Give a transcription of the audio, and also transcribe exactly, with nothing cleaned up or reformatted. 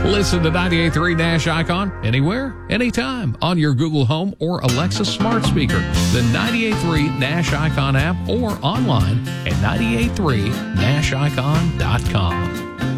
Listen to ninety-eight point three Nash Icon anywhere, anytime on your Google Home or Alexa smart speaker, the ninety-eight point three Nash Icon app, or online at nine eight three nash icon dot com.